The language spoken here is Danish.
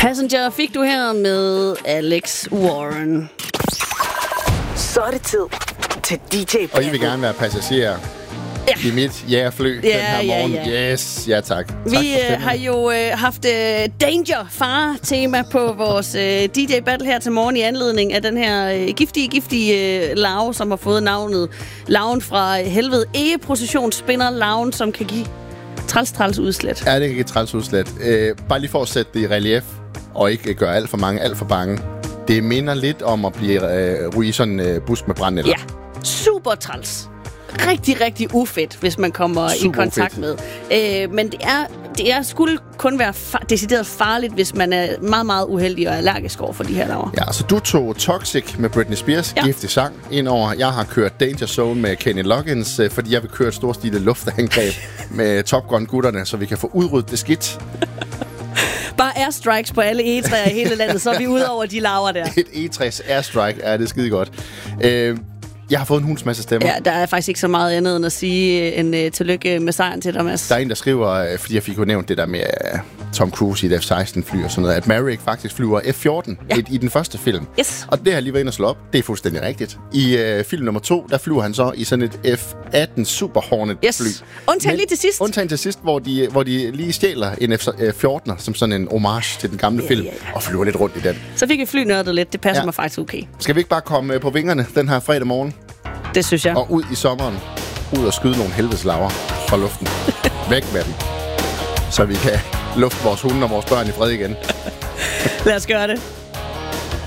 Passenger fik du her med Alex Warren. Så er det tid til DJ Battle. Og I vil gerne være passagerer i mit jægerfly den her morgen. Ja. Yes, ja tak. Vi har jo haft Danger Far-tema på vores DJ Battle her til morgen i anledning af den her giftige larve, som har fået navnet larven fra helvede. Egeprocessionsspinder larven, som kan give træls udslæt. Ja, det kan give træls udslæt. Bare lige for at sætte det i relief, og ikke gøre alt for mange alt for bange. Det minder lidt om at blive ryge i sådan en busk med brændenælder. Ja, super træls. Rigtig ufedt, hvis man kommer super i kontakt ufedt med. Men det skulle kun være decideret farligt, hvis man er meget uheldig og allergisk over for de her larver. Ja, så du tog Toxic med Britney Spears, giftig sang, indover. Jeg har kørt Danger Zone med Kenny Loggins, fordi jeg vil køre et storstilet luftangreb med Top Gun-gutterne, så vi kan få udryddet det skidt. Bare airstrikes på alle egetræer i hele landet, så er vi ud over de larver der. Et egetræs airstrike, det er skide godt. Jeg har fået en hunds masse stemmer. Ja, der er faktisk ikke så meget andet end at sige en tillykke med sejren til dig, Mads. Der er en, der skriver, fordi jeg fik jo nævnt det der med Tom Cruise i et F-16-fly og sådan noget, at Maverick faktisk flyver F-14 i den første film. Yes. Og det har jeg lige været inde og slå op. Det er fuldstændig rigtigt. I film nummer 2, der flyver han så i sådan et F-18 Super Hornet-fly. Undtagen lige til sidst. Undtagen til sidst, hvor de lige stjæler en F-14'er som sådan en homage til den gamle film, og flyver lidt rundt i den. Så fik vi flynørdet lidt. Det passer mig faktisk okay. Skal vi ikke bare komme på vingerne den her fredag morgen? Det synes jeg. Og ud i sommeren. Ud og skyde nogle helvedeslaver fra luften. Væk med dem. Så vi kan lufte vores hunde og vores børn i fred igen. Lad os gøre det.